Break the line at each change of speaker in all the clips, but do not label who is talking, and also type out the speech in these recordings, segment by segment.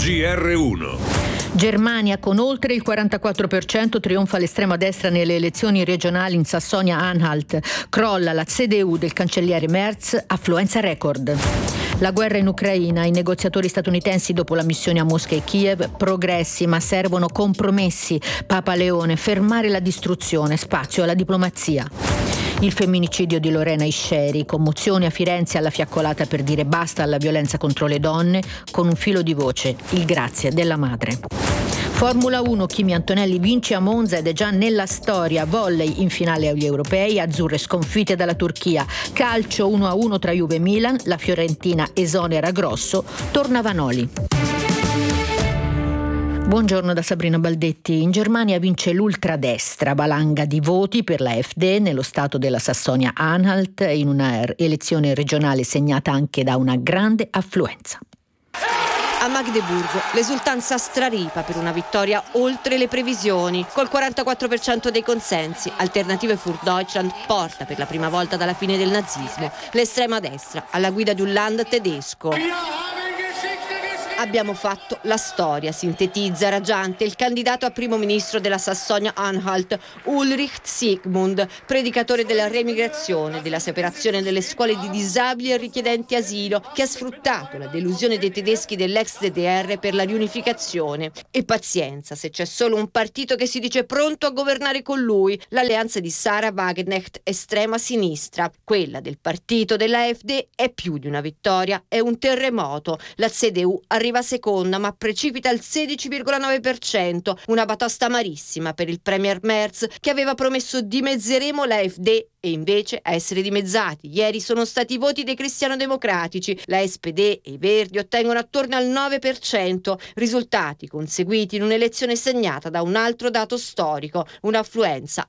GR1.
Germania con oltre il 44% trionfa l'estrema destra nelle elezioni regionali in Sassonia-Anhalt. Crolla la CDU del cancelliere Merz, affluenza record. La guerra in Ucraina, i negoziatori statunitensi dopo la missione a Mosca e Kiev, progressi ma servono compromessi. Papa Leone, fermare la distruzione, spazio alla diplomazia. Il femminicidio di Lorena Isceri, commozione a Firenze alla fiaccolata per dire basta alla violenza contro le donne, con un filo di voce, il grazie della madre. Formula 1, Kimi Antonelli vince a Monza ed è già nella storia. Volley in finale agli europei, azzurre sconfitte dalla Turchia. Calcio 1-1 tra Juve e Milan, la Fiorentina esonera Grosso, torna Vanoli. Buongiorno da Sabrina Baldetti. In Germania vince l'ultradestra, valanga di voti per la AfD nello stato della Sassonia-Anhalt, in una elezione regionale segnata anche da una grande affluenza.
A Magdeburgo l'esultanza straripa per una vittoria oltre le previsioni. Col 44% dei consensi, Alternative für Deutschland porta per la prima volta dalla fine del nazismo l'estrema destra alla guida di un Land tedesco. Abbiamo fatto la storia, sintetizza raggiante il candidato a primo ministro della Sassonia-Anhalt, Ulrich Siegmund, predicatore della remigrazione, della separazione delle scuole di disabili e richiedenti asilo, che ha sfruttato la delusione dei tedeschi dell'ex DDR per la riunificazione. E pazienza, se c'è solo un partito che si dice pronto a governare con lui, l'alleanza di Sarah Wagenknecht estrema sinistra. Quella del partito della AfD è più di una vittoria, è un terremoto. La CDU arriva seconda ma precipita al 16,9%, una batosta amarissima per il premier Merz che aveva promesso dimezzeremo la AfD e invece a essere dimezzati ieri sono stati i voti dei cristiano-democratici. La SPD e i Verdi ottengono attorno al 9%, risultati conseguiti in un'elezione segnata da un altro dato storico, un'affluenza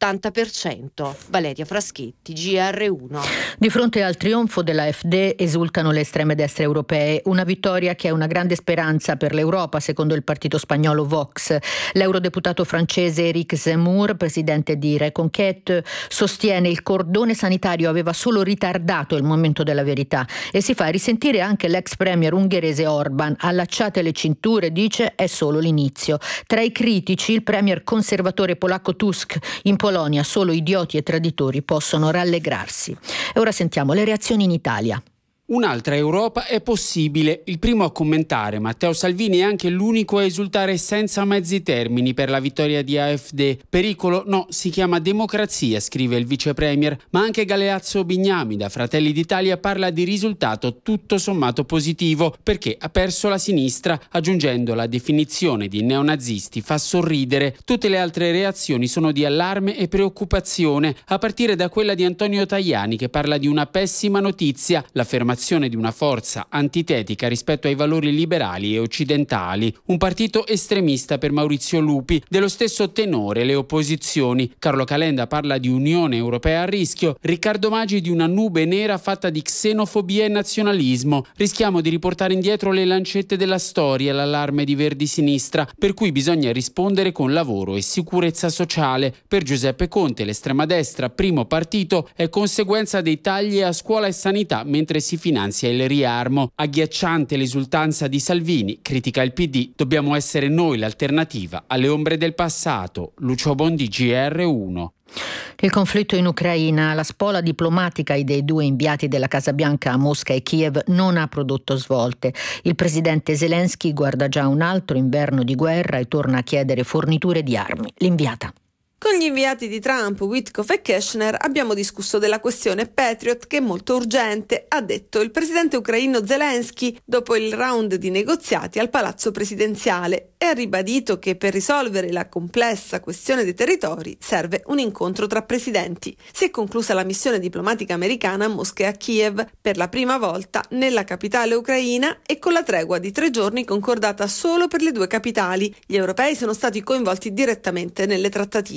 all'80%. Valeria Fraschetti, GR1.
Di fronte al trionfo della AfD esultano le estreme destre europee, una vittoria che è una grande speranza per l'Europa, secondo il partito spagnolo Vox. L'eurodeputato francese Éric Zemmour, presidente di Reconquête, sostiene il cordone sanitario aveva solo ritardato il momento della verità e si fa risentire anche l'ex premier ungherese Orban. Allacciate le cinture, dice, è solo l'inizio. Tra i critici il premier conservatore polacco Tusk. In Polonia solo idioti e traditori possono rallegrarsi. E ora sentiamo le reazioni in Italia.
Un'altra Europa è possibile. Il primo a commentare, Matteo Salvini, è anche l'unico a esultare senza mezzi termini per la vittoria di AfD. Pericolo? No, si chiama democrazia, scrive il vice premier, ma anche Galeazzo Bignami da Fratelli d'Italia parla di risultato tutto sommato positivo, perché ha perso la sinistra, aggiungendo la definizione di neonazisti fa sorridere. Tutte le altre reazioni sono di allarme e preoccupazione, a partire da quella di Antonio Tajani che parla di una pessima notizia, l'affermazione di una forza antitetica rispetto ai valori liberali e occidentali. Un partito estremista per Maurizio Lupi, dello stesso tenore le opposizioni. Carlo Calenda parla di Unione Europea a rischio, Riccardo Maggi di una nube nera fatta di xenofobia e nazionalismo. Rischiamo di riportare indietro le lancette della storia, l'allarme di Verdi Sinistra, per cui bisogna rispondere con lavoro e sicurezza sociale. Per Giuseppe Conte l'estrema destra, primo partito, è conseguenza dei tagli a scuola e sanità mentre si finanzia il riarmo. Agghiacciante l'esultanza di Salvini, critica il PD, dobbiamo essere noi l'alternativa alle ombre del passato. Lucio Bondi, GR1.
Il conflitto in Ucraina, la spola diplomatica dei due inviati della Casa Bianca a Mosca e Kiev non ha prodotto svolte. Il presidente Zelensky guarda già un altro inverno di guerra e torna a chiedere forniture di armi. L'inviata.
Con gli inviati di Trump, Witkoff e Keshner, abbiamo discusso della questione Patriot che è molto urgente, ha detto il presidente ucraino Zelensky dopo il round di negoziati al Palazzo Presidenziale e ha ribadito che per risolvere la complessa questione dei territori serve un incontro tra presidenti. Si è conclusa la missione diplomatica americana a Mosca e a Kiev per la prima volta nella capitale ucraina e con la tregua di 3 giorni concordata solo per le due capitali. Gli europei sono stati coinvolti direttamente nelle trattative.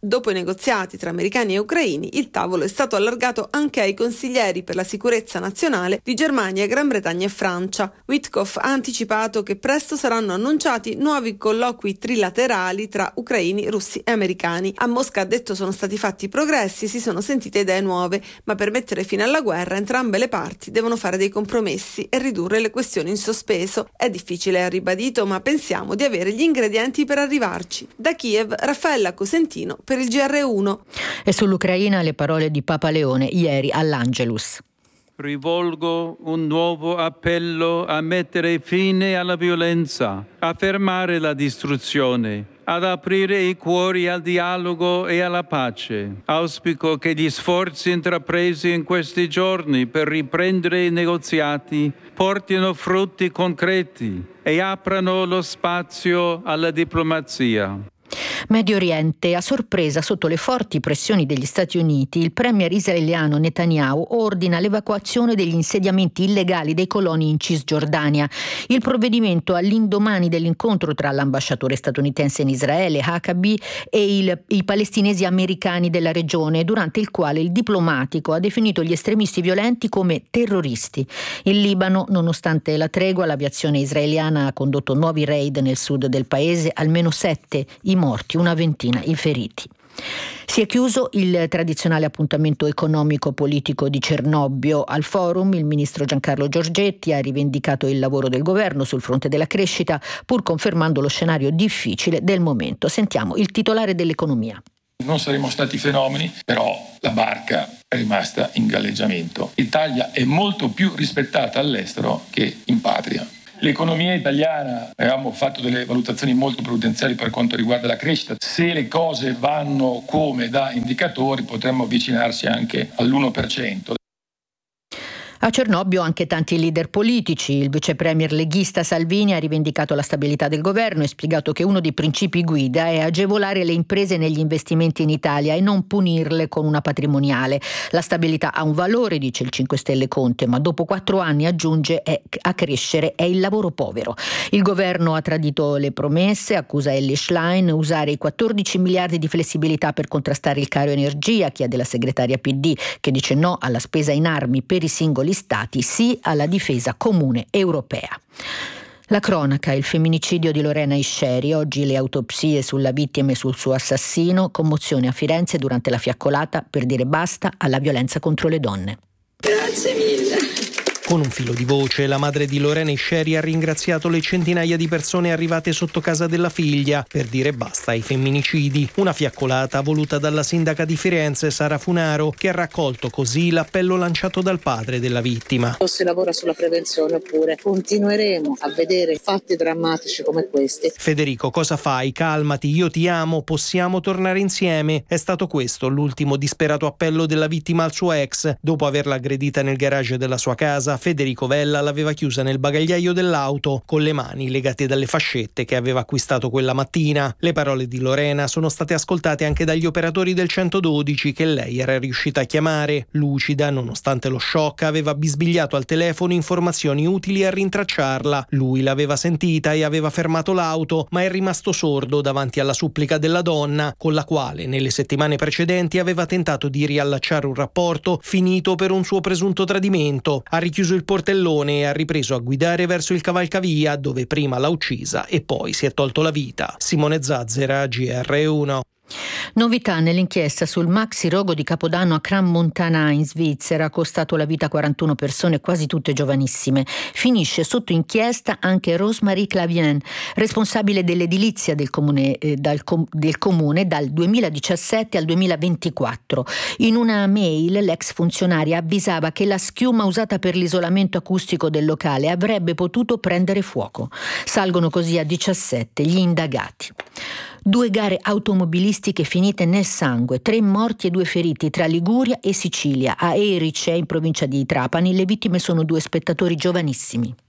Dopo i negoziati tra americani e ucraini, il tavolo è stato allargato anche ai consiglieri per la sicurezza nazionale di Germania, Gran Bretagna e Francia. Witkoff ha anticipato che presto saranno annunciati nuovi colloqui trilaterali tra ucraini, russi e americani. A Mosca ha detto sono stati fatti progressi e si sono sentite idee nuove, ma per mettere fine alla guerra entrambe le parti devono fare dei compromessi e ridurre le questioni in sospeso. È difficile, ha ribadito, ma pensiamo di avere gli ingredienti per arrivarci. Da Kiev, Raffaella Cosentino per il GR1.
E sull'Ucraina le parole di Papa Leone ieri all'Angelus.
Rivolgo un nuovo appello a mettere fine alla violenza, a fermare la distruzione, ad aprire i cuori al dialogo e alla pace. Auspico che gli sforzi intrapresi in questi giorni per riprendere i negoziati portino frutti concreti e aprano lo spazio alla diplomazia.
Medio Oriente, a sorpresa sotto le forti pressioni degli Stati Uniti, il premier israeliano Netanyahu ordina l'evacuazione degli insediamenti illegali dei coloni in Cisgiordania. Il provvedimento all'indomani dell'incontro tra l'ambasciatore statunitense in Israele, Huckabee, e i palestinesi americani della regione, durante il quale il diplomatico ha definito gli estremisti violenti come terroristi. In Libano, nonostante la tregua, l'aviazione israeliana ha condotto nuovi raid nel sud del paese, almeno 7 i morti, una ventina i feriti. Si è chiuso il tradizionale appuntamento economico-politico di Cernobbio. Al forum il ministro Giancarlo Giorgetti ha rivendicato il lavoro del governo sul fronte della crescita, pur confermando lo scenario difficile del momento. Sentiamo il titolare dell'economia.
Non saremo stati fenomeni, però la barca è rimasta in galleggiamento. L'Italia è molto più rispettata all'estero che in patria. L'economia italiana, avevamo fatto delle valutazioni molto prudenziali per quanto riguarda la crescita. Se le cose vanno come da indicatori, potremmo avvicinarsi anche all'1%.
A Cernobbio anche tanti leader politici. Il vice premier leghista Salvini ha rivendicato la stabilità del governo e spiegato che uno dei principi guida è agevolare le imprese negli investimenti in Italia e non punirle con una patrimoniale. La stabilità ha un valore, dice il 5 Stelle Conte, ma dopo 4 anni, aggiunge, a crescere è il lavoro povero. Il governo ha tradito le promesse, accusa Elly Schlein, usare i 14 miliardi di flessibilità per contrastare il caro energia, chiede la segretaria PD, che dice no alla spesa in armi per i singoli Stati, sì alla difesa comune europea. La cronaca, il femminicidio di Lorena Isceri, oggi le autopsie sulla vittima e sul suo assassino, commozione a Firenze durante la fiaccolata per dire basta alla violenza contro le donne.
Grazie mille.
Con un filo di voce, la madre di Lorena Isceri ha ringraziato le centinaia di persone arrivate sotto casa della figlia per dire basta ai femminicidi. Una fiaccolata voluta dalla sindaca di Firenze, Sara Funaro, che ha raccolto così l'appello lanciato dal padre della vittima.
O si lavora sulla prevenzione oppure continueremo a vedere fatti drammatici come questi.
Federico, cosa fai? Calmati, io ti amo, possiamo tornare insieme. È stato questo l'ultimo disperato appello della vittima al suo ex. Dopo averla aggredita nel garage della sua casa, Federico Vella l'aveva chiusa nel bagagliaio dell'auto con le mani legate dalle fascette che aveva acquistato quella mattina. Le parole di Lorena sono state ascoltate anche dagli operatori del 112 che lei era riuscita a chiamare. Lucida, nonostante lo shock, aveva bisbigliato al telefono informazioni utili a rintracciarla. Lui l'aveva sentita e aveva fermato l'auto, ma è rimasto sordo davanti alla supplica della donna, con la quale nelle settimane precedenti aveva tentato di riallacciare un rapporto finito per un suo presunto tradimento. Ha richiuso il portellone e ha ripreso a guidare verso il cavalcavia, dove prima l'ha uccisa e poi si è tolto la vita. Simone Zazzera, GR1.
Novità nell'inchiesta sul maxi rogo di Capodanno a Crans-Montana in Svizzera, ha costato la vita a 41 persone, quasi tutte giovanissime. Finisce sotto inchiesta anche Rosemarie Clavien, responsabile dell'edilizia del comune dal 2017 al 2024. In una mail l'ex funzionaria avvisava che la schiuma usata per l'isolamento acustico del locale avrebbe potuto prendere fuoco. Salgono così a 17 gli indagati. 2 gare automobilistiche finite nel sangue, 3 morti e 2 feriti tra Liguria e Sicilia. A Erice, in provincia di Trapani, le vittime sono 2 spettatori giovanissimi.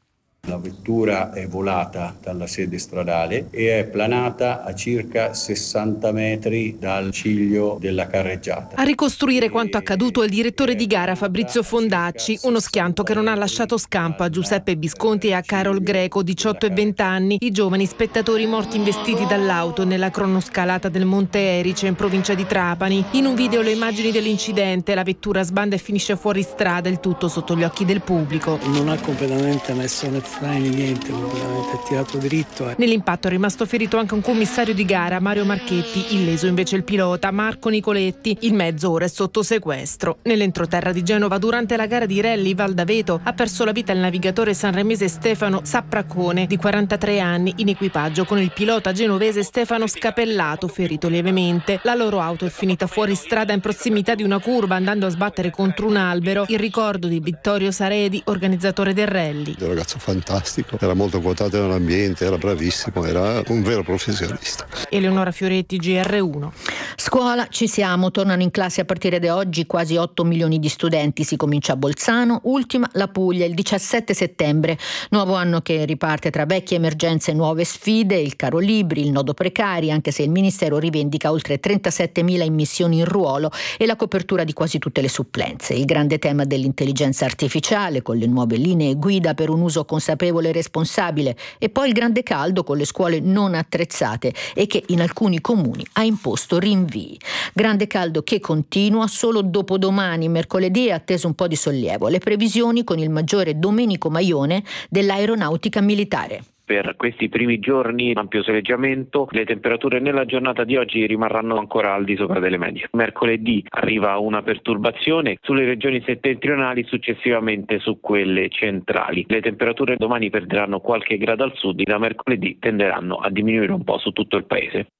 La vettura è volata dalla sede stradale e è planata a circa 60 metri dal ciglio della carreggiata.
A ricostruire quanto accaduto è il direttore di gara Fabrizio Fondacci, uno schianto che non ha lasciato scampo a Giuseppe Visconti e a Carol Greco, 18 e 20 anni, i giovani spettatori morti investiti dall'auto nella cronoscalata del Monte Erice in provincia di Trapani. In un video le immagini dell'incidente, la vettura sbanda e finisce fuori strada, il tutto sotto gli occhi del pubblico.
Non ha completamente messo né freni, niente, completamente è tirato dritto.
Nell'impatto è rimasto ferito anche un commissario di gara, Mario Marchetti, illeso invece il pilota Marco Nicoletti. Il mezzo ora è sotto sequestro. Nell'entroterra di Genova, durante la gara di rally Val d'Aveto, ha perso la vita il navigatore sanremese Stefano Sapracone, di 43 anni, in equipaggio con il pilota genovese Stefano Scapellato, ferito lievemente. La loro auto è finita fuori strada in prossimità di una curva, andando a sbattere contro un albero. Il ricordo di Vittorio Saredi, organizzatore del rally.
Un ragazzo fantastico, era molto quotato nell'ambiente, era bravissimo, era un vero professionista.
Eleonora Fioretti, GR1.
Scuola, ci siamo, tornano in classe a partire da oggi quasi 8 milioni di studenti, si comincia a Bolzano, ultima la Puglia il 17 settembre, nuovo anno che riparte tra vecchie emergenze e nuove sfide, il caro libri, il nodo precari, anche se il Ministero rivendica oltre 37.000 immissioni in ruolo e la copertura di quasi tutte le supplenze, il grande tema dell'intelligenza artificiale con le nuove linee guida per un uso consapevole e responsabile e poi il grande caldo con le scuole non attrezzate e che in alcuni comuni ha imposto rinvii. Grande caldo che continua, solo dopodomani, mercoledì, è atteso un po' di sollievo. Le previsioni con il maggiore Domenico Maione dell'Aeronautica Militare.
Per questi primi giorni ampio soleggiamento, le temperature nella giornata di oggi rimarranno ancora al di sopra delle medie. Mercoledì arriva una perturbazione sulle regioni settentrionali, successivamente su quelle centrali. Le temperature domani perderanno qualche grado al sud, da mercoledì tenderanno a diminuire un po' su tutto il paese.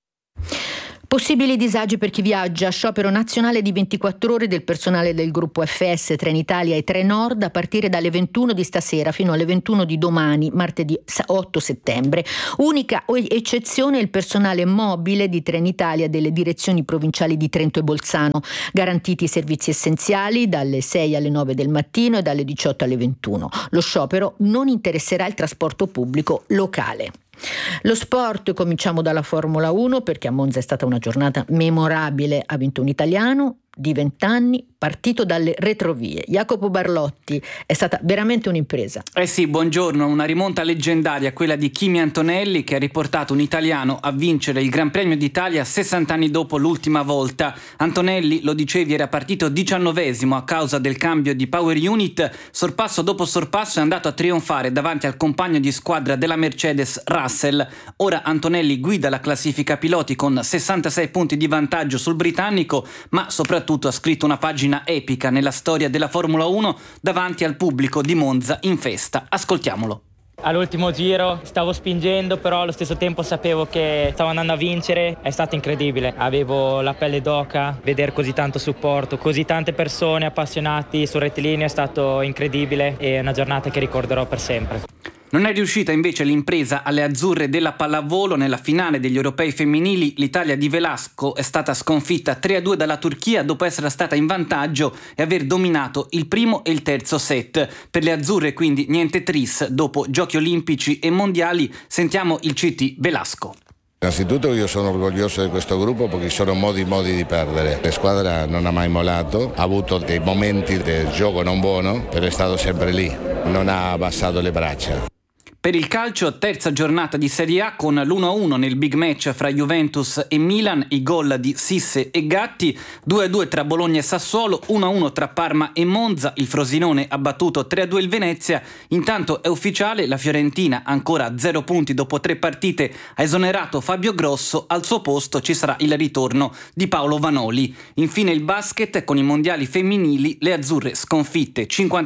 Possibili disagi per chi viaggia, sciopero nazionale di 24 ore del personale del gruppo FS, Trenitalia e Trenord a partire dalle 21 di stasera fino alle 21 di domani, martedì 8 settembre. Unica eccezione il personale mobile di Trenitalia delle direzioni provinciali di Trento e Bolzano, garantiti i servizi essenziali dalle 6 alle 9 del mattino e dalle 18 alle 21. Lo sciopero non interesserà il trasporto pubblico locale. Lo sport, cominciamo dalla Formula 1 perché a Monza è stata una giornata memorabile, ha vinto un italiano di 20 anni, partito dalle retrovie. Jacopo Barlotti, è stata veramente un'impresa.
Sì, buongiorno, una rimonta leggendaria, quella di Kimi Antonelli, che ha riportato un italiano a vincere il Gran Premio d'Italia 60 anni dopo l'ultima volta. Antonelli, lo dicevi, era partito 19esimo a causa del cambio di power unit, sorpasso dopo sorpasso è andato a trionfare davanti al compagno di squadra della Mercedes Russell. Ora Antonelli guida la classifica piloti con 66 punti di vantaggio sul britannico, ma soprattutto ha scritto una pagina epica nella storia della Formula 1 davanti al pubblico di Monza in festa. Ascoltiamolo.
All'ultimo giro stavo spingendo, però allo stesso tempo sapevo che stavo andando a vincere. È stato incredibile, avevo la pelle d'oca, vedere così tanto supporto, così tante persone appassionati sul rettilineo è stato incredibile e è una giornata che ricorderò per sempre.
Non è riuscita invece l'impresa alle azzurre della pallavolo. Nella finale degli europei femminili l'Italia di Velasco è stata sconfitta 3-2 dalla Turchia dopo essere stata in vantaggio e aver dominato il primo e il terzo set. Per le azzurre quindi niente tris, dopo giochi olimpici e mondiali. Sentiamo il CT Velasco.
Innanzitutto io sono orgoglioso di questo gruppo perché sono modi di perdere. La squadra non ha mai mollato, ha avuto dei momenti del gioco non buono, però è stato sempre lì, non ha abbassato le braccia.
Per il calcio, terza giornata di Serie A con l'1-1 nel big match fra Juventus e Milan, i gol di Sisse e Gatti, 2-2 tra Bologna e Sassuolo, 1-1 tra Parma e Monza, il Frosinone ha battuto 3-2 il Venezia. Intanto è ufficiale, la Fiorentina, ancora a 0 punti dopo 3 partite, ha esonerato Fabio Grosso, al suo posto ci sarà il ritorno di Paolo Vanoli. Infine il basket, con i mondiali femminili, le azzurre sconfitte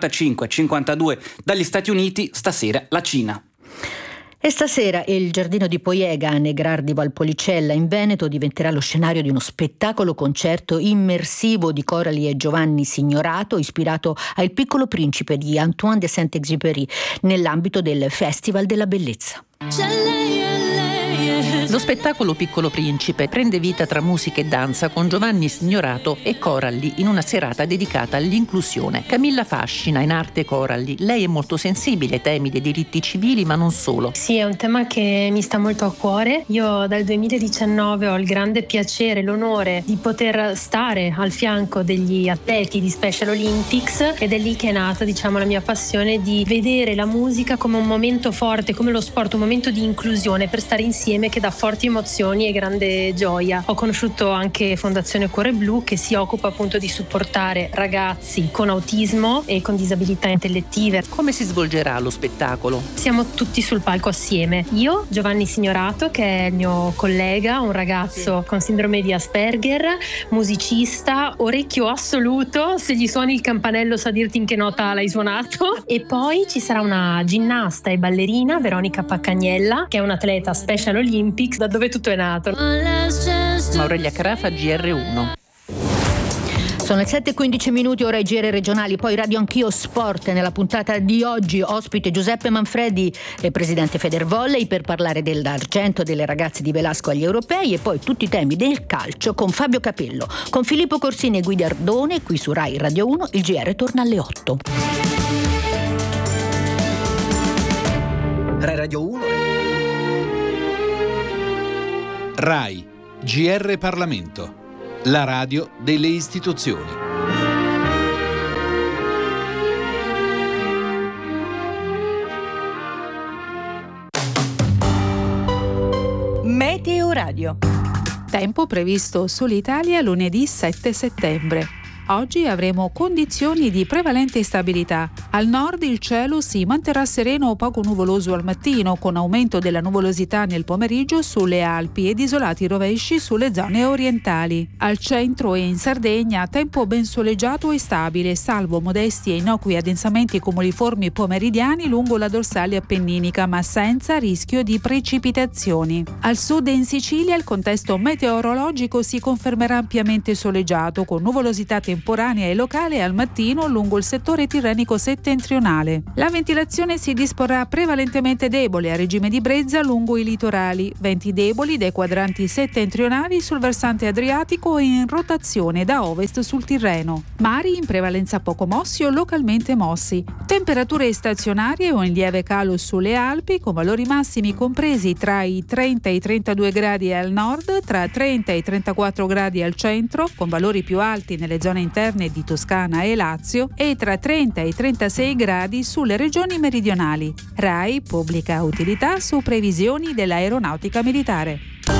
55-52 dagli Stati Uniti, stasera la Cina.
E stasera il giardino di Poiega a Negrar di Valpolicella in Veneto diventerà lo scenario di uno spettacolo concerto immersivo di Coralie e Giovanni Signorato, ispirato a Il Piccolo Principe di Antoine de Saint-Exupéry, nell'ambito del Festival della Bellezza.
Lo spettacolo Piccolo Principe prende vita tra musica e danza con Giovanni Signorato e Coralli in una serata dedicata all'inclusione. Camilla Fascina, in arte Coralli. Lei è molto sensibile ai temi dei diritti civili, ma non solo.
Sì, è un tema che mi sta molto a cuore. Io dal 2019 ho il grande piacere e l'onore di poter stare al fianco degli atleti di Special Olympics ed è lì che è nata, la mia passione di vedere la musica come un momento forte, come lo sport, un momento di inclusione per stare insieme che dà forti emozioni e grande gioia. Ho conosciuto anche Fondazione Cuore Blu, che si occupa appunto di supportare ragazzi con autismo e con disabilità intellettive.
Come si svolgerà lo spettacolo?
Siamo tutti sul palco assieme. Io, Giovanni Signorato, che è il mio collega, un ragazzo con sindrome di Asperger, musicista, orecchio assoluto, se gli suoni il campanello sa dirti in che nota l'hai suonato. E poi ci sarà una ginnasta e ballerina, Veronica Paccagnella, che è un'atleta Special Olympics, da dove tutto è nato.
Aurelia Carafa, GR1.
Sono le 7:15, ora i GR regionali, poi Radio Anch'io Sport. Nella puntata di oggi ospite Giuseppe Manfredi, presidente Federvolley, per parlare dell'argento delle ragazze di Velasco agli europei, e poi tutti i temi del calcio con Fabio Capello. Con Filippo Corsini e Guido Ardone, qui su Rai Radio 1, il GR torna alle 8.
Rai Radio 1.
Rai, GR Parlamento, la radio delle istituzioni.
Meteo Radio. Tempo previsto sull'Italia lunedì 7 settembre. Oggi avremo condizioni di prevalente instabilità. Al nord il cielo si manterrà sereno o poco nuvoloso al mattino, con aumento della nuvolosità nel pomeriggio sulle Alpi ed isolati rovesci sulle zone orientali. Al centro e in Sardegna tempo ben soleggiato e stabile, salvo modesti e innocui addensamenti cumuliformi pomeridiani lungo la dorsale appenninica, ma senza rischio di precipitazioni. Al sud e in Sicilia il contesto meteorologico si confermerà ampiamente soleggiato, con nuvolosità temporanea e locale al mattino lungo il settore tirrenico settentrionale. La ventilazione si disporrà prevalentemente debole a regime di brezza lungo i litorali, venti deboli dai quadranti settentrionali sul versante adriatico e in rotazione da ovest sul Tirreno. Mari in prevalenza poco mossi o localmente mossi. Temperature stazionarie o in lieve calo sulle Alpi, con valori massimi compresi tra i 30 e i 32 gradi al nord, tra 30 e i 34 gradi al centro, con valori più alti nelle zone interne di Toscana e Lazio, e tra 30 e 36 gradi sulle regioni meridionali. RAI pubblica utilità su previsioni dell'aeronautica militare.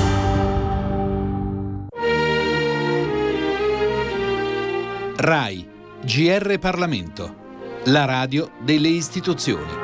RAI, GR Parlamento, la radio delle istituzioni.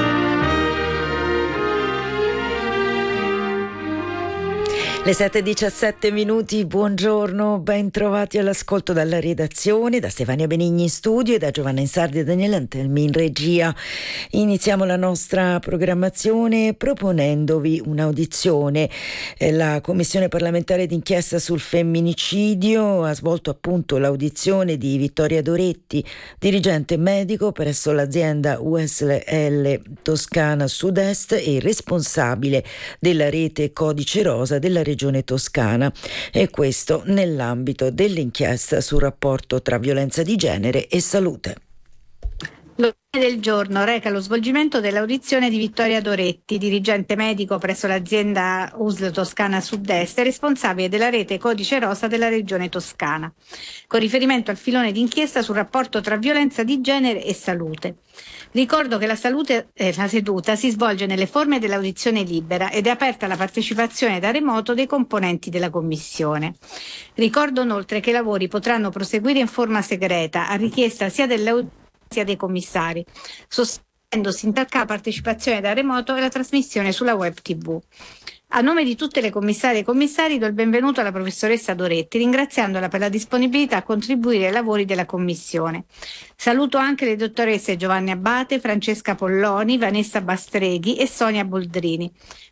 Le 7:17, buongiorno, ben trovati all'ascolto dalla redazione, da Stefania Benigni in studio e da Giovanna Insardi e Daniele Antelmi in regia. Iniziamo la nostra programmazione proponendovi un'audizione. La Commissione parlamentare d'inchiesta sul femminicidio ha svolto appunto l'audizione di Vittoria Doretti, dirigente medico presso l'azienda USL Toscana Sud-Est e responsabile della rete Codice Rosa della Regione Toscana, e questo nell'ambito dell'inchiesta sul rapporto tra violenza di genere e salute.
L'ordine del giorno reca lo svolgimento dell'audizione di Vittoria Doretti, dirigente medico presso l'azienda USL Toscana Sud-Est e responsabile della rete Codice Rosa della Regione Toscana, con riferimento al filone d'inchiesta sul rapporto tra violenza di genere e salute. Ricordo che la seduta si svolge nelle forme dell'audizione libera ed è aperta alla partecipazione da remoto dei componenti della Commissione. Ricordo inoltre che i lavori potranno proseguire in forma segreta a richiesta sia dell'auditore sia dei commissari, sostenendosi in tal caso la partecipazione da remoto e la trasmissione sulla web TV. A nome di tutte le commissarie e commissari do il benvenuto alla professoressa Doretti, ringraziandola per la disponibilità a contribuire ai lavori della Commissione. Saluto anche le dottoresse Giovanni Abate, Francesca Polloni, Vanessa Bastreghi e Sonia Boldrini.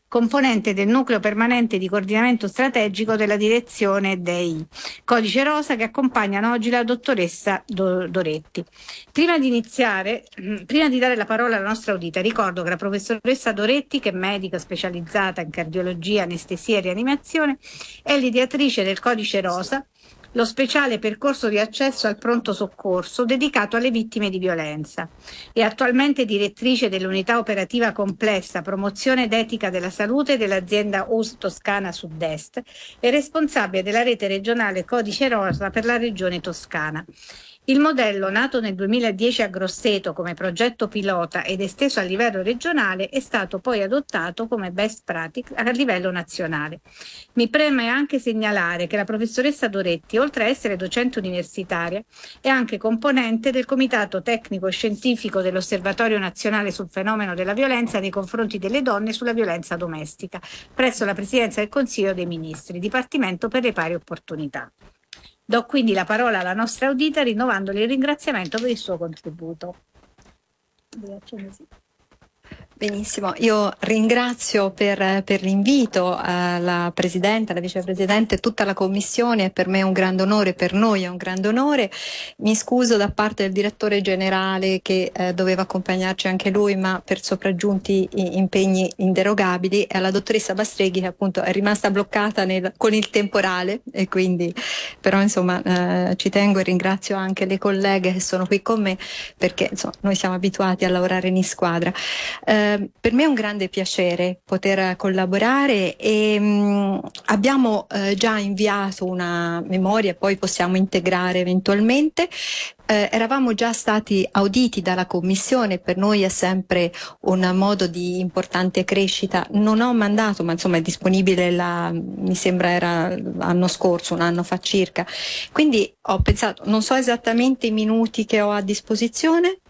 componente del nucleo permanente di coordinamento strategico della direzione DEI, Codice Rosa, che accompagnano oggi la dottoressa Doretti. Prima di dare la parola alla nostra audita, ricordo che la professoressa Doretti, che è medica specializzata in cardiologia, anestesia e rianimazione, è l'ideatrice del Codice Rosa, lo speciale percorso di accesso al pronto soccorso dedicato alle vittime di violenza. È attualmente direttrice dell'unità operativa complessa promozione ed etica della salute dell'azienda USL Toscana Sud-Est e responsabile della rete regionale Codice Rosa per la regione Toscana. Il modello, nato nel 2010 a Grosseto come progetto pilota ed esteso a livello regionale, è stato poi adottato come best practice a livello nazionale. Mi preme anche segnalare che la professoressa Doretti, oltre a essere docente universitaria, è anche componente del Comitato Tecnico e Scientifico dell'Osservatorio Nazionale sul fenomeno della violenza nei confronti delle donne e sulla violenza domestica, presso la Presidenza del Consiglio dei Ministri, Dipartimento per le Pari Opportunità. Do quindi la parola alla nostra audita rinnovandole il ringraziamento per il suo contributo.
Benissimo, io ringrazio per l'invito alla Presidente, alla Vicepresidente e tutta la Commissione. Per me è un grande onore, per noi è un grande onore. Mi scuso da parte del Direttore Generale che doveva accompagnarci anche lui, ma per sopraggiunti impegni inderogabili, e alla Dottoressa Bastreghi, che appunto è rimasta bloccata con il temporale, e quindi però insomma ci tengo e ringrazio anche le colleghe che sono qui con me, perché insomma noi siamo abituati a lavorare in squadra. Per me è un grande piacere poter collaborare e abbiamo già inviato una memoria, poi possiamo integrare eventualmente. Eravamo già stati auditi dalla Commissione, per noi è sempre un modo di importante crescita. Non ho mandato, ma insomma è disponibile, mi sembra era l'anno scorso, un anno fa circa. Quindi ho pensato, non so esattamente i minuti che ho a disposizione.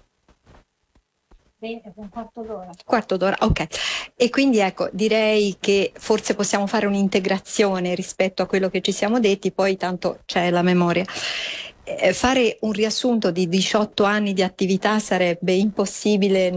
Un quarto d'ora.
Quarto d'ora, ok. E quindi ecco, direi che forse possiamo fare un'integrazione rispetto a quello che ci siamo detti, poi tanto c'è la memoria. Fare un riassunto di 18 anni di attività sarebbe impossibile,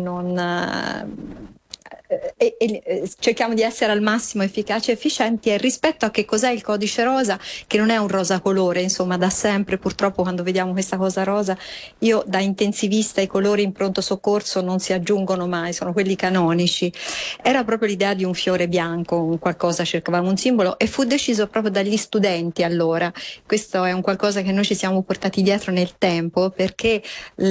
cerchiamo di essere al massimo efficaci e efficienti. E rispetto a che cos'è il Codice Rosa, che non è un rosa colore, insomma, da sempre purtroppo quando vediamo questa cosa rosa, io da intensivista i colori in pronto soccorso non si aggiungono mai, sono quelli canonici. Era proprio l'idea di un fiore bianco, un qualcosa, cercavamo un simbolo, e fu deciso proprio dagli studenti allora. Questo è un qualcosa che noi ci siamo portati dietro nel tempo, perché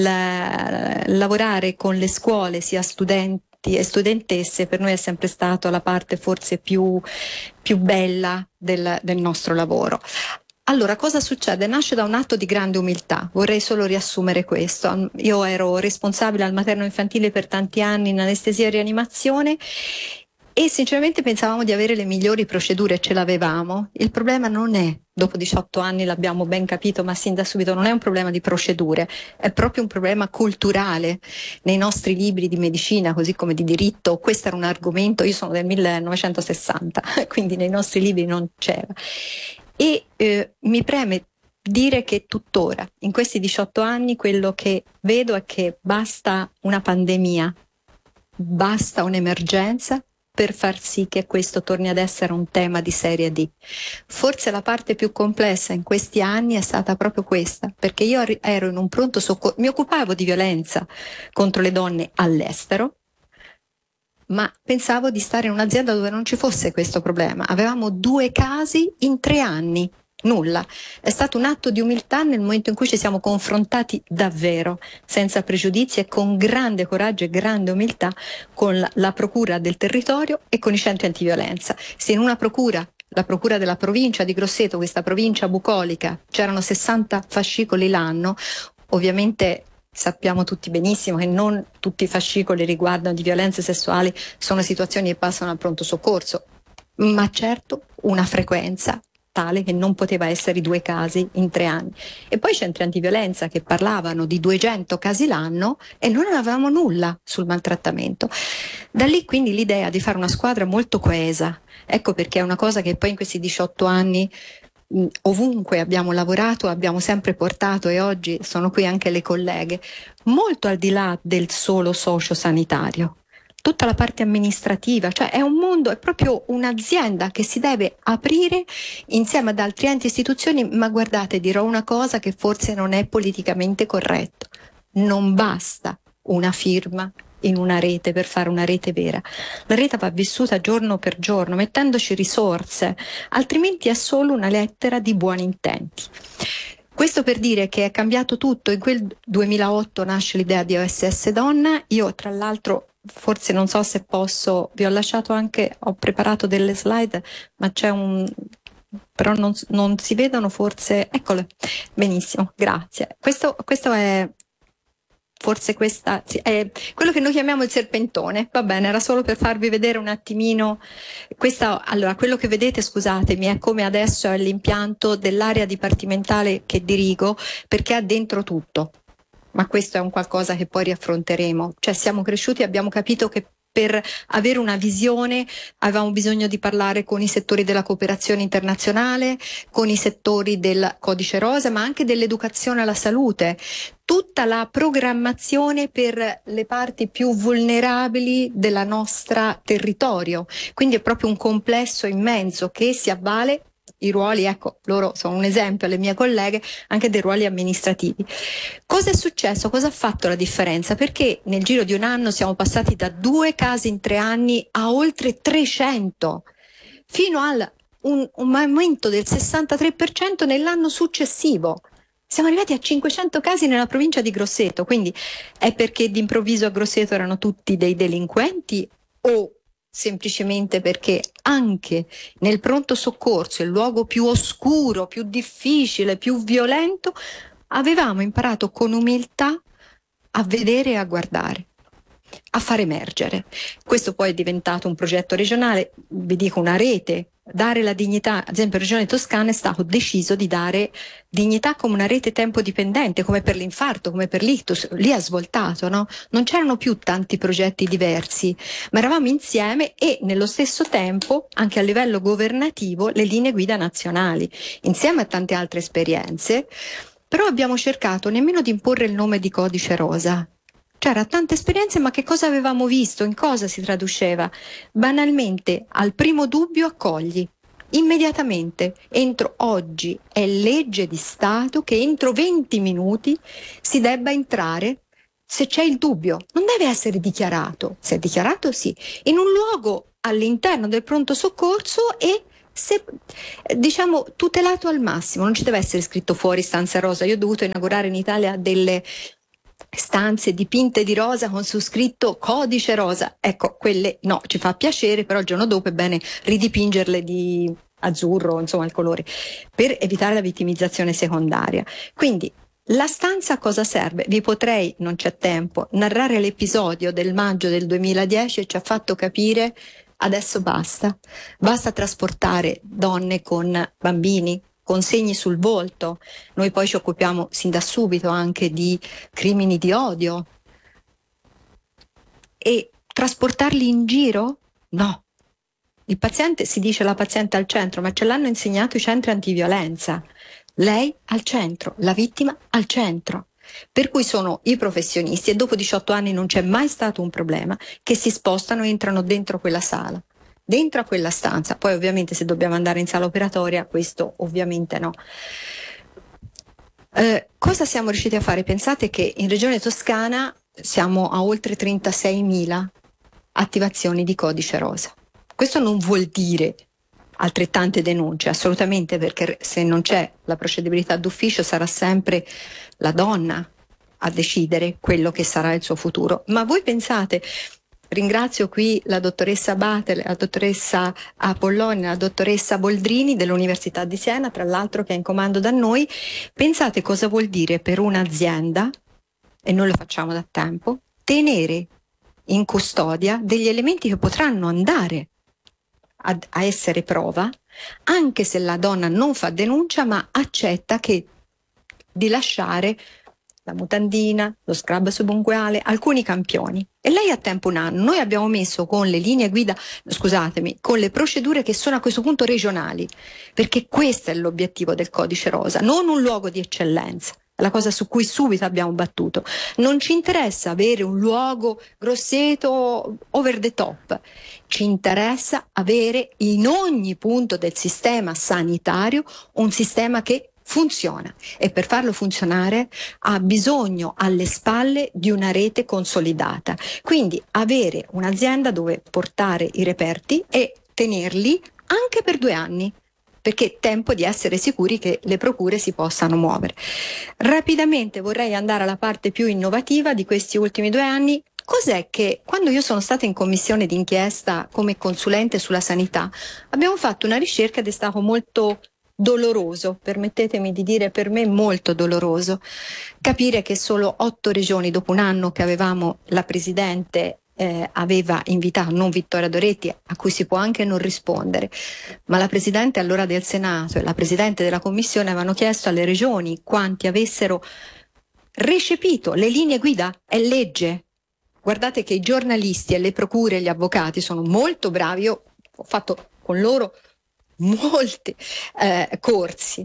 lavorare con le scuole, sia studenti e studentesse, per noi è sempre stato la parte forse più bella del nostro lavoro. Allora, cosa succede? Nasce da un atto di grande umiltà. Vorrei solo riassumere questo. Io ero responsabile al materno infantile per tanti anni in anestesia e rianimazione e sinceramente pensavamo di avere le migliori procedure, ce l'avevamo. Il problema non è, dopo 18 anni l'abbiamo ben capito, ma sin da subito non è un problema di procedure, è proprio un problema culturale. Nei nostri libri di medicina, così come di diritto, questo era un argomento, io sono del 1960, quindi nei nostri libri non c'era. E mi preme dire che tuttora, in questi 18 anni, quello che vedo è che basta una pandemia, basta un'emergenza per far sì che questo torni ad essere un tema di serie D. Forse la parte più complessa in questi anni è stata proprio questa, perché io ero in un pronto soccorso, mi occupavo di violenza contro le donne all'estero, ma pensavo di stare in un'azienda dove non ci fosse questo problema. Avevamo 2 casi in 3 anni. Nulla. È stato un atto di umiltà nel momento in cui ci siamo confrontati davvero, senza pregiudizi e con grande coraggio e grande umiltà con la procura del territorio e con i centri antiviolenza. Se in una procura, la procura della provincia di Grosseto, questa provincia bucolica, c'erano 60 fascicoli l'anno, ovviamente sappiamo tutti benissimo che non tutti i fascicoli riguardano di violenze sessuali, sono situazioni che passano al pronto soccorso, ma certo una frequenza tale che non poteva essere i 2 casi in 3 anni. E poi centri antiviolenza che parlavano di 200 casi l'anno e noi non avevamo nulla sul maltrattamento. Da lì quindi l'idea di fare una squadra molto coesa. Ecco perché è una cosa che poi in questi 18 anni ovunque abbiamo lavorato, abbiamo sempre portato, e oggi sono qui anche le colleghe, molto al di là del solo socio-sanitario. tutta la parte amministrativa, cioè è un mondo, è proprio un'azienda che si deve aprire insieme ad altri enti e istituzioni, ma guardate, dirò una cosa che forse non è politicamente corretto: non basta una firma in una rete per fare una rete vera. La rete va vissuta giorno per giorno, mettendoci risorse, altrimenti è solo una lettera di buoni intenti. Questo per dire che è cambiato tutto. In quel 2008 nasce l'idea di OSS Donna. Io tra l'altro, forse non so se posso, vi ho lasciato anche, ho preparato delle slide, ma c'è però non si vedono forse, eccole, benissimo, grazie. Questo è forse questa è quello che noi chiamiamo il serpentone, va bene, era solo per farvi vedere un attimino allora, quello che vedete, scusatemi, è come adesso è l'impianto dell'area dipartimentale che dirigo, perché ha dentro tutto, ma questo è un qualcosa che poi riaffronteremo, cioè siamo cresciuti e abbiamo capito che per avere una visione avevamo bisogno di parlare con i settori della cooperazione internazionale, con i settori del Codice Rosa, ma anche dell'educazione alla salute, tutta la programmazione per le parti più vulnerabili del nostro territorio. Quindi è proprio un complesso immenso che si avvale i ruoli, ecco, loro sono un esempio, le mie colleghe, anche dei ruoli amministrativi. Cosa è successo? Cosa ha fatto la differenza? Perché nel giro di un anno siamo passati da 2 casi in 3 anni a oltre 300, fino a un aumento del 63% nell'anno successivo. Siamo arrivati a 500 casi nella provincia di Grosseto, quindi è perché d'improvviso a Grosseto erano tutti dei delinquenti o semplicemente perché anche nel pronto soccorso, il luogo più oscuro, più difficile, più violento, avevamo imparato con umiltà a vedere e a guardare, a far emergere. Questo poi è diventato un progetto regionale, vi dico una rete, dare la dignità, ad esempio Regione Toscana è stato deciso di dare dignità come una rete tempo dipendente, come per l'infarto, come per l'ictus, lì ha svoltato, no? Non c'erano più tanti progetti diversi, ma eravamo insieme e nello stesso tempo, anche a livello governativo, le linee guida nazionali, insieme a tante altre esperienze, però abbiamo cercato nemmeno di imporre il nome di Codice Rosa. C'era tante esperienze, ma che cosa avevamo visto? In cosa si traduceva? Banalmente, al primo dubbio accogli, immediatamente. Oggi è legge di Stato che entro 20 minuti si debba entrare se c'è il dubbio. Non deve essere dichiarato, se è dichiarato sì, in un luogo all'interno del pronto soccorso e diciamo tutelato al massimo. Non ci deve essere scritto fuori stanza rosa. Io ho dovuto inaugurare in Italia delle stanze dipinte di rosa con su scritto Codice Rosa, ecco, quelle no, ci fa piacere, però il giorno dopo è bene ridipingerle di azzurro, insomma il colore, per evitare la vittimizzazione secondaria. Quindi la stanza a cosa serve? Vi potrei, non c'è tempo, narrare l'episodio del maggio del 2010 e ci ha fatto capire adesso basta trasportare donne con bambini con segni sul volto. Noi poi ci occupiamo sin da subito anche di crimini di odio. E trasportarli in giro? No. Il paziente, si dice la paziente al centro, ma ce l'hanno insegnato i centri antiviolenza. Lei al centro, la vittima al centro. Per cui sono i professionisti, e dopo 18 anni non c'è mai stato un problema, che si spostano e entrano dentro quella sala, dentro a quella stanza. Poi ovviamente se dobbiamo andare in sala operatoria, questo ovviamente no. Cosa siamo riusciti a fare? Pensate che in Regione Toscana siamo a oltre 36.000 attivazioni di Codice Rosa. Questo non vuol dire altrettante denunce, assolutamente, perché se non c'è la procedibilità d'ufficio sarà sempre la donna a decidere quello che sarà il suo futuro. Ma voi pensate, ringrazio qui la dottoressa Batel, la dottoressa Apolloni, la dottoressa Boldrini dell'Università di Siena, tra l'altro, che è in comando da noi. Pensate cosa vuol dire per un'azienda, e noi lo facciamo da tempo, tenere in custodia degli elementi che potranno andare a essere prova, anche se la donna non fa denuncia ma accetta di lasciare la mutandina, lo scrub subunguale, alcuni campioni. E lei ha tempo un anno. Noi abbiamo messo con le linee guida, con le procedure che sono a questo punto regionali, perché questo è l'obiettivo del Codice Rosa, non un luogo di eccellenza. la cosa su cui subito abbiamo battuto. Non ci interessa avere un luogo Grosseto over the top, ci interessa avere in ogni punto del sistema sanitario un sistema che funziona, e per farlo funzionare ha bisogno alle spalle di una rete consolidata, quindi avere un'azienda dove portare i reperti e tenerli anche per 2 anni, perché è tempo di essere sicuri che le procure si possano muovere. Rapidamente vorrei andare alla parte più innovativa di questi ultimi 2 anni. Cos'è che, quando io sono stata in commissione d'inchiesta come consulente sulla sanità, abbiamo fatto una ricerca ed è stato molto doloroso, permettetemi di dire per me molto doloroso, capire che solo 8 regioni, dopo un anno che avevamo la Presidente aveva invitato, non Vittoria Doretti, a cui si può anche non rispondere, ma la Presidente allora del Senato e la Presidente della Commissione avevano chiesto alle regioni quanti avessero recepito le linee guida. È legge. Guardate che i giornalisti e le procure e gli avvocati sono molto bravi, io ho fatto con loro molti corsi.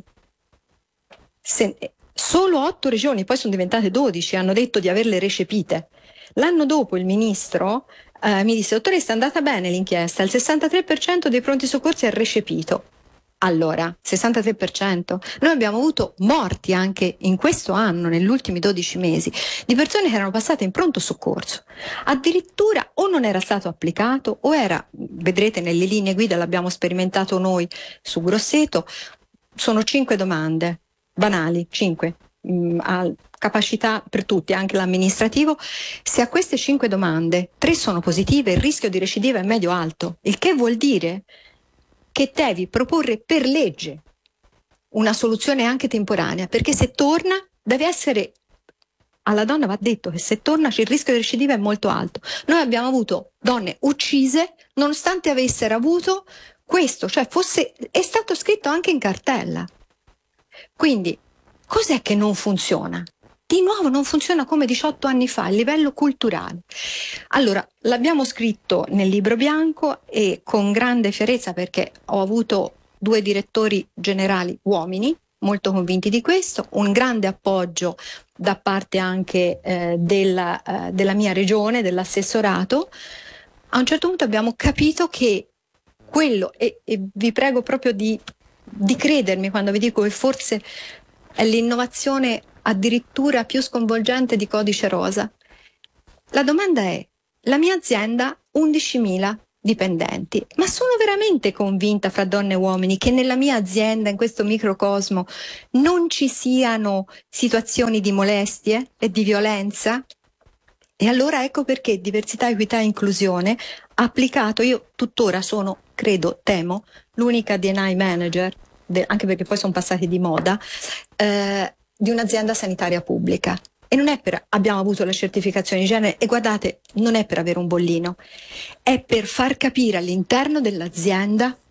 Solo 8 regioni, poi sono diventate 12, hanno detto di averle recepite. L'anno dopo il ministro mi disse: dottoressa, è andata bene l'inchiesta, il 63% dei pronti soccorsi è recepito. Allora, 63%? Noi abbiamo avuto morti anche in questo anno, negli ultimi 12 mesi, di persone che erano passate in pronto soccorso. Addirittura o non era stato applicato o era, vedrete nelle linee guida, l'abbiamo sperimentato noi su Grosseto, sono 5 domande, banali, 5, capacità per tutti, anche l'amministrativo. Se a queste 5 domande 3 sono positive, il rischio di recidiva è medio-alto, il che vuol dire che devi proporre per legge una soluzione anche temporanea, perché se torna deve essere, alla donna va detto che se torna il rischio di recidiva è molto alto. Noi abbiamo avuto donne uccise nonostante avessero avuto questo, cioè è stato scritto anche in cartella. Quindi cos'è che non funziona? Di nuovo non funziona come 18 anni fa, a livello culturale. Allora, l'abbiamo scritto nel libro bianco e con grande fierezza, perché ho avuto 2 direttori generali uomini, molto convinti di questo, un grande appoggio da parte anche della mia regione, dell'assessorato. A un certo punto abbiamo capito che quello, e vi prego proprio di credermi quando vi dico che forse è l'innovazione addirittura più sconvolgente di Codice Rosa. La domanda è: la mia azienda ha 11.000 dipendenti, ma sono veramente convinta, fra donne e uomini, che nella mia azienda, in questo microcosmo, non ci siano situazioni di molestie e di violenza? E allora ecco perché diversità, equità e inclusione applicato, io tuttora sono, credo, temo, l'unica D&I manager, anche perché poi sono passati di moda, di un'azienda sanitaria pubblica. E non è abbiamo avuto la certificazione di genere, e guardate, non è per avere un bollino, è per far capire all'interno dell'azienda